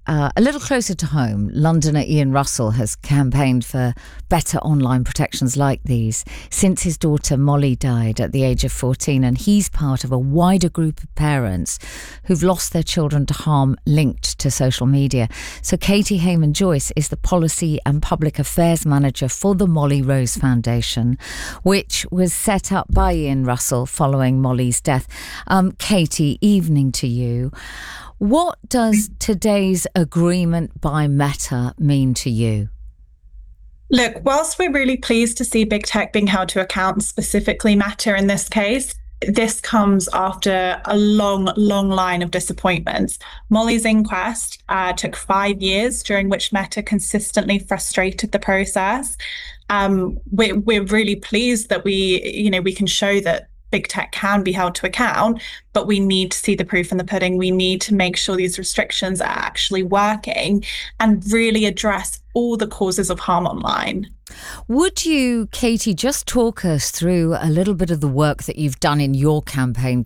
a little closer to home, Londoner Ian Russell has campaigned for better online protections like these since his daughter Molly died at the age of 14, and he's part of a wider group of parents who've lost their children to harm linked to social media. So Katie Hayman-Joyce is the Policy and Public Affairs Manager for the Molly Rose Foundation, which was set up by Ian Russell following Molly's death. Katie, evening to you. What does today's agreement by Meta mean to you? Look, whilst we're really pleased to see big tech being held to account, specifically Meta in this case, this comes after a long line of disappointments. Molly's inquest took 5 years, during which Meta consistently frustrated the process. We're really pleased that we can show that big tech can be held to account, but we need to see the proof in the pudding. We need to make sure these restrictions are actually working and really address all the causes of harm online. Would you, Katie, just talk us through a little bit of the work that you've done in your campaign,